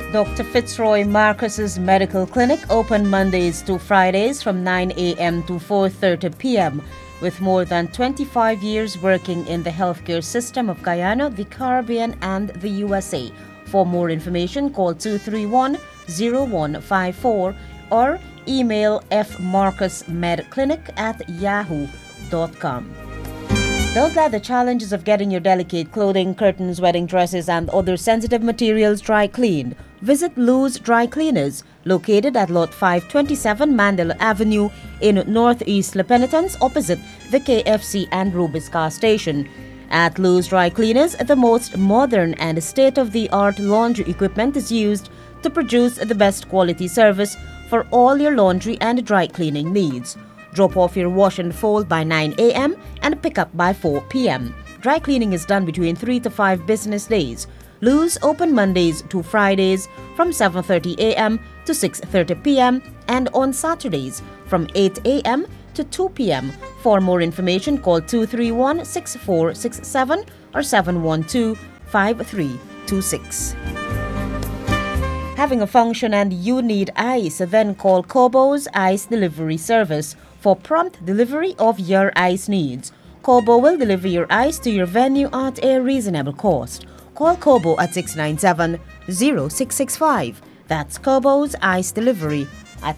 Dr. Fitzroy Marcus's Medical Clinic open Mondays to Fridays from 9 a.m. to 4:30 p.m. With more than 25 years working in the healthcare system of Guyana, the Caribbean, and the USA. For more information, call 231-0154 or email fmarcusmedclinic@yahoo.com. Don't let the challenges of getting your delicate clothing, curtains, wedding dresses, and other sensitive materials dry cleaned. Visit Lou's Dry Cleaners, located at Lot 527 Mandela Avenue in Northeast La Penitence, opposite the KFC and Rubis car station. At Lou's Dry Cleaners, the most modern and state-of-the-art laundry equipment is used to produce the best quality service for all your laundry and dry cleaning needs. Drop off your wash and fold by 9 a.m. and pick up by 4 p.m. Dry cleaning is done between 3 to 5 business days. Lou's open Mondays to Fridays from 7:30 a.m. to 6:30 p.m. and on Saturdays from 8 a.m. to 2 p.m. For more information, call 231-6467 or 712-5326. Having a function and you need ice, then call Kobo's Ice Delivery Service for prompt delivery of your ice needs. Kobo will deliver your ice to your venue at a reasonable cost. Call Kobo at 697-0665. That's Kobo's Ice Delivery at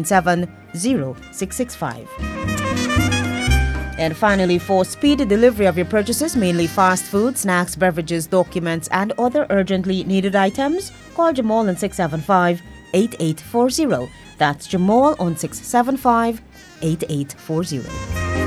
697-0665. And finally, for speedy delivery of your purchases, mainly fast food, snacks, beverages, documents, and other urgently needed items, call Jamal on 675-8840. That's Jamal on 675-8840.